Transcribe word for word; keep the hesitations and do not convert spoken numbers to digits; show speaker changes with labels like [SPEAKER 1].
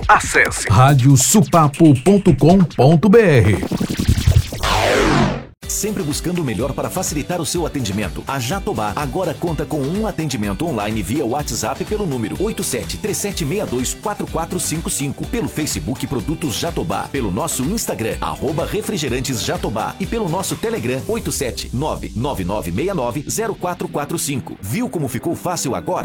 [SPEAKER 1] Acesse rádio supapo ponto com ponto br.
[SPEAKER 2] Sempre buscando o melhor para facilitar o seu atendimento. A Jatobá agora conta com um atendimento online via WhatsApp pelo número oito sete três sete seis dois quatro quatro cinco cinco, pelo Facebook Produtos Jatobá, pelo nosso Instagram, arroba Refrigerantes Jatobá, e pelo nosso Telegram oito sete nove nove nove seis nove zero quatro quatro cinco. Viu como ficou fácil agora?